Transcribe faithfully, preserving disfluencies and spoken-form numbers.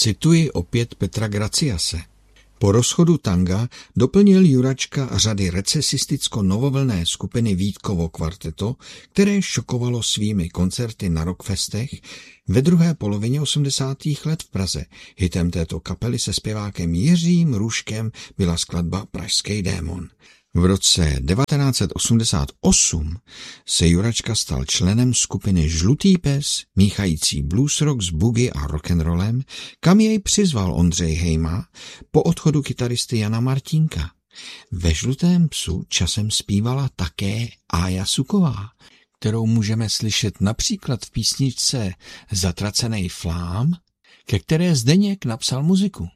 Cituji opět Petra Graciase. Po rozchodu Tanga doplnil Juračka řady recesisticko-novovlnné skupiny Vítkovo kvarteto, které šokovalo svými koncerty na rockfestech. Ve druhé polovině osmdesátých let v Praze hitem této kapely se zpěvákem Jiřím Růžkem byla skladba Pražský démon. V roce devatenáct set osmdesát osm se Juračka stal členem skupiny Žlutý pes, míchající blues rock s boogie a rock'n'rollem, kam jej přizval Ondřej Hejma po odchodu kytaristy Jana Martínka. Ve Žlutém psu časem zpívala také Ája Suková, kterou můžeme slyšet například v písničce Zatracenej flám, ke které Zdeněk napsal muziku.